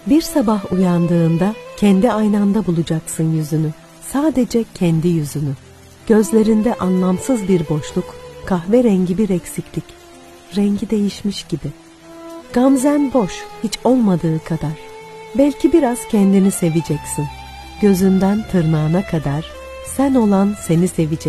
Bir sabah uyandığında kendi aynanda bulacaksın yüzünü. Sadece kendi yüzünü. Gözlerinde anlamsız bir boşluk, kahverengi bir eksiklik. Rengi değişmiş gibi. Gamzen boş, hiç olmadığı kadar. Belki biraz kendini seveceksin. Gözünden tırnağına kadar sen olan seni sevecek.